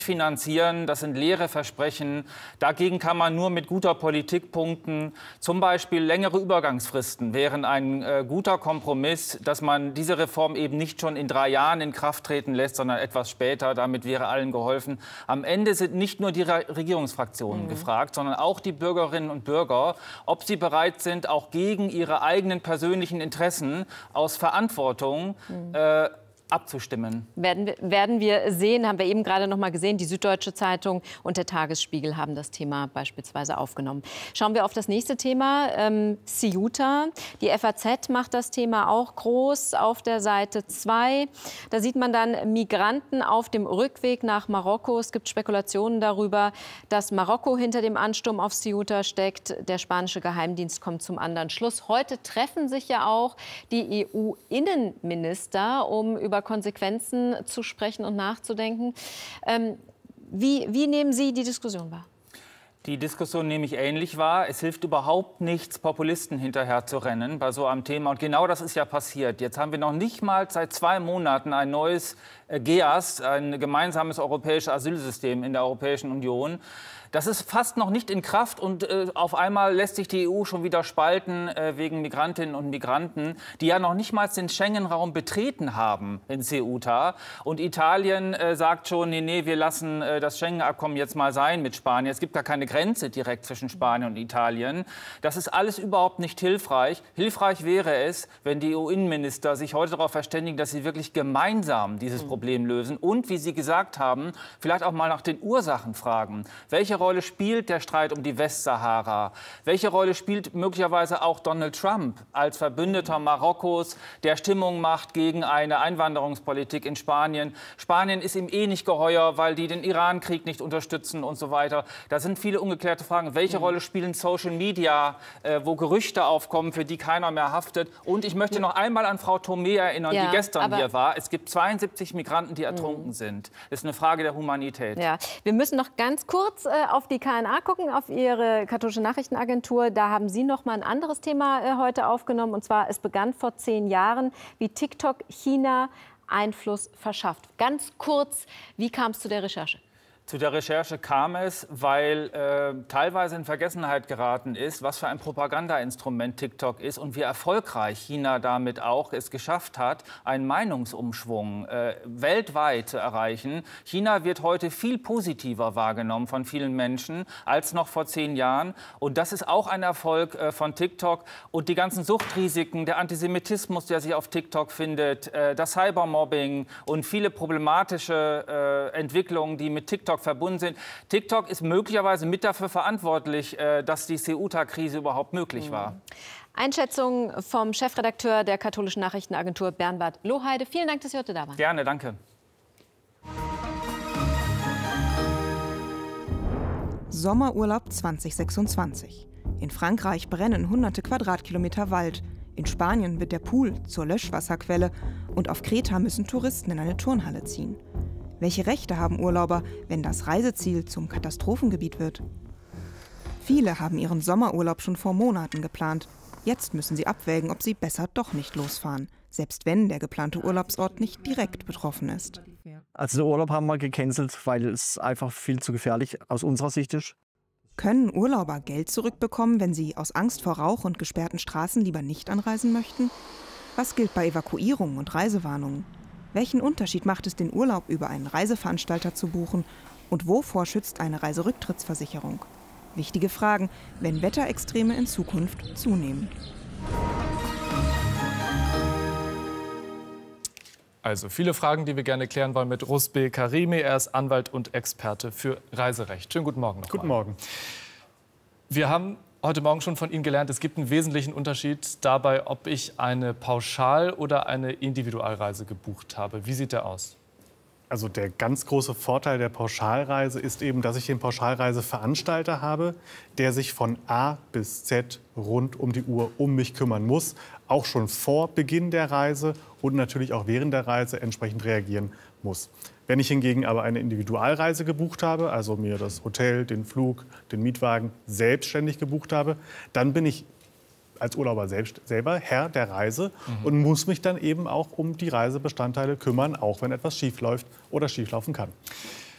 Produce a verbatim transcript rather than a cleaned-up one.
finanzieren. Das sind leere Versprechen. Dagegen kann man nur mit guter Politik punkten. Zum Beispiel längere Übergangsfristen wären ein äh, guter Kompromiss, dass man diese Reform eben nicht schon in drei Jahren in Kraft treten lässt, sondern etwas später. Damit wäre allen geholfen. Am Ende sind nicht nur die Re Regierungsfraktionen mhm. gefragt, sondern auch die Bürgerinnen und Bürger, ob sie bereit sind, auch gegen ihre eigenen persönlichen Interessen aus Verantwortung mhm. äh, abzustimmen. Werden wir, werden wir sehen, haben wir eben gerade noch mal gesehen, die Süddeutsche Zeitung und der Tagesspiegel haben das Thema beispielsweise aufgenommen. Schauen wir auf das nächste Thema, ähm, Ceuta. Die F A Z macht das Thema auch groß auf der Seite zwei. Da sieht man dann Migranten auf dem Rückweg nach Marokko. Es gibt Spekulationen darüber, dass Marokko hinter dem Ansturm auf Ceuta steckt. Der spanische Geheimdienst kommt zum anderen Schluss. Heute treffen sich ja auch die E U-Innenminister, um über Konsequenzen zu sprechen und nachzudenken. Ähm, wie, wie nehmen Sie die Diskussion wahr? Die Diskussion nehme ich ähnlich wahr. Es hilft überhaupt nichts, Populisten hinterher zu rennen bei so einem Thema. Und genau das ist ja passiert. Jetzt haben wir noch nicht mal seit zwei Monaten ein neues äh, G E A S, ein gemeinsames europäisches Asylsystem in der Europäischen Union. Das ist fast noch nicht in Kraft und äh, auf einmal lässt sich die E U schon wieder spalten äh, wegen Migrantinnen und Migranten, die ja noch nicht mal den Schengen-Raum betreten haben in Ceuta. Und Italien äh, sagt schon, nee, nee, wir lassen äh, das Schengen-Abkommen jetzt mal sein mit Spanien. Es gibt gar keine Grenze direkt zwischen Spanien und Italien. Das ist alles überhaupt nicht hilfreich. Hilfreich wäre es, wenn die E U-Innenminister sich heute darauf verständigen, dass sie wirklich gemeinsam dieses Problem lösen und, wie Sie gesagt haben, vielleicht auch mal nach den Ursachen fragen. Welche Rolle spielt der Streit um die Westsahara? Welche Rolle spielt möglicherweise auch Donald Trump als Verbündeter Marokkos, der Stimmung macht gegen eine Einwanderungspolitik in Spanien? Spanien ist ihm eh nicht geheuer, weil die den Iran-Krieg nicht unterstützen und so weiter. Da sind viele ungeklärte Fragen. Welche mhm. Rolle spielen Social Media, äh, wo Gerüchte aufkommen, für die keiner mehr haftet? Und ich möchte noch einmal an Frau Tomé erinnern, ja, die gestern hier war. Es gibt zweiundsiebzig Migranten, die ertrunken mhm. sind. Das ist eine Frage der Humanität. Ja. Wir müssen noch ganz kurz äh, auf die K N A gucken, auf Ihre katholische Nachrichtenagentur. Da haben Sie noch mal ein anderes Thema äh, heute aufgenommen. Und zwar, es begann vor zehn Jahren, wie TikTok China Einfluss verschafft. Ganz kurz, wie kam es zu der Recherche? Zu der Recherche kam es, weil äh, teilweise in Vergessenheit geraten ist, was für ein Propagandainstrument TikTok ist und wie erfolgreich China damit auch es geschafft hat, einen Meinungsumschwung äh, weltweit zu erreichen. China wird heute viel positiver wahrgenommen von vielen Menschen als noch vor zehn Jahren. Und das ist auch ein Erfolg äh, von TikTok. Und die ganzen Suchtrisiken, der Antisemitismus, der sich auf TikTok findet, äh, das Cybermobbing und viele problematische äh, Entwicklungen, die mit TikTok verbunden sind. TikTok ist möglicherweise mit dafür verantwortlich, dass die Ceuta-Krise überhaupt möglich war. Einschätzung vom Chefredakteur der katholischen Nachrichtenagentur Bernward Lohheide. Vielen Dank, dass Sie heute da waren. Gerne, danke. Sommerurlaub zweitausendsechsundzwanzig. In Frankreich brennen hunderte Quadratkilometer Wald. In Spanien wird der Pool zur Löschwasserquelle. Und auf Kreta müssen Touristen in eine Turnhalle ziehen. Welche Rechte haben Urlauber, wenn das Reiseziel zum Katastrophengebiet wird? Viele haben ihren Sommerurlaub schon vor Monaten geplant. Jetzt müssen sie abwägen, ob sie besser doch nicht losfahren, selbst wenn der geplante Urlaubsort nicht direkt betroffen ist. Also den Urlaub haben wir gecancelt, weil es einfach viel zu gefährlich aus unserer Sicht ist. Können Urlauber Geld zurückbekommen, wenn sie aus Angst vor Rauch und gesperrten Straßen lieber nicht anreisen möchten? Was gilt bei Evakuierungen und Reisewarnungen? Welchen Unterschied macht es, den Urlaub über einen Reiseveranstalter zu buchen? Und wovor schützt eine Reiserücktrittsversicherung? Wichtige Fragen, wenn Wetterextreme in Zukunft zunehmen. Also viele Fragen, die wir gerne klären wollen mit Rusbe Karimi. Er ist Anwalt und Experte für Reiserecht. Schönen guten Morgen noch Guten mal. Morgen. Wir haben heute Morgen schon von Ihnen gelernt, es gibt einen wesentlichen Unterschied dabei, ob ich eine Pauschal- oder eine Individualreise gebucht habe. Wie sieht der aus? Also der ganz große Vorteil der Pauschalreise ist eben, dass ich den Pauschalreiseveranstalter habe, der sich von A bis Z rund um die Uhr um mich kümmern muss, auch schon vor Beginn der Reise und natürlich auch während der Reise entsprechend reagieren muss. Wenn ich hingegen aber eine Individualreise gebucht habe, also mir das Hotel, den Flug, den Mietwagen selbstständig gebucht habe, dann bin ich als Urlauber selbst, selber Herr der Reise mhm. und muss mich dann eben auch um die Reisebestandteile kümmern, auch wenn etwas schief läuft oder schief laufen kann.